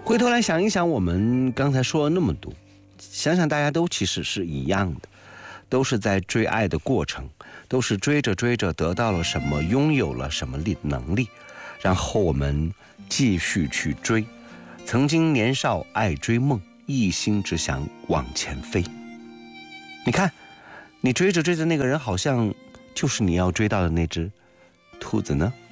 回头来想一想，我们刚才说了那么多，想想大家都其实是一样的，都是在追爱的过程，都是追着追着得到了什么，拥有了什么能力，然后我们继续去追。曾经年少爱追梦，一心只想往前飞。你看，你追着追着那个人，好像就是你要追到的那只兔子呢。